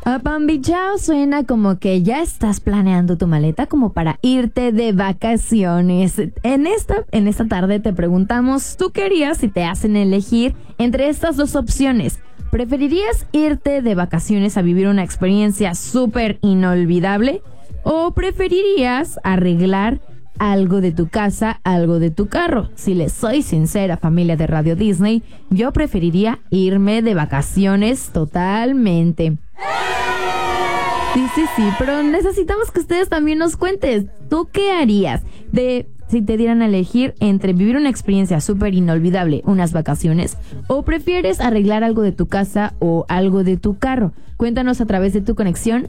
Apambichao suena como que ya estás planeando tu maleta como para irte de vacaciones. En esta tarde te preguntamos, ¿tú qué harías si te hacen elegir entre estas dos opciones? ¿Preferirías irte de vacaciones a vivir una experiencia súper inolvidable? ¿O preferirías arreglar algo de tu casa, algo de tu carro? Si les soy sincera, familia de Radio Disney, yo preferiría irme de vacaciones totalmente. Sí, pero necesitamos que ustedes también nos cuenten, ¿tú qué harías si te dieran a elegir entre vivir una experiencia súper inolvidable, unas vacaciones, o prefieres arreglar algo de tu casa o algo de tu carro? Cuéntanos a través de tu conexión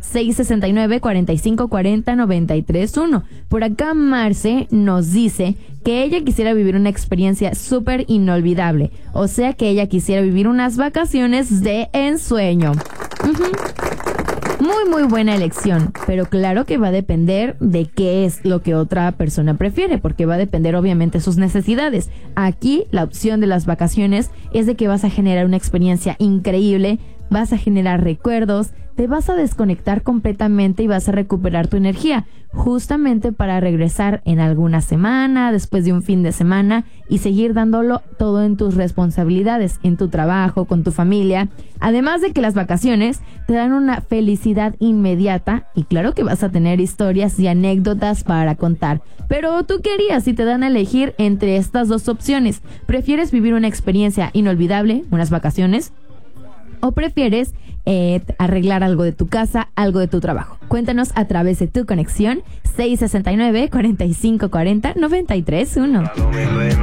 669-4540-931. Por acá Marce nos dice que ella quisiera vivir una experiencia súper inolvidable, o sea que ella quisiera vivir unas vacaciones de ensueño. Muy buena elección, pero claro que va a depender de qué es lo que otra persona prefiere, porque va a depender obviamente de sus necesidades. Aquí la opción de las vacaciones es de que vas a generar una experiencia increíble, vas a generar recuerdos, te vas a desconectar completamente y vas a recuperar tu energía, justamente para regresar en alguna semana, después de un fin de semana, y seguir dándolo todo en tus responsabilidades, en tu trabajo, con tu familia. Además de que las vacaciones te dan una felicidad inmediata y claro que vas a tener historias y anécdotas para contar. Pero ¿tú qué harías si te dan a elegir entre estas dos opciones? ¿Prefieres vivir una experiencia inolvidable, unas vacaciones? ¿O prefieres arreglar algo de tu casa, algo de tu trabajo? Cuéntanos a través de tu conexión 669-4540-931.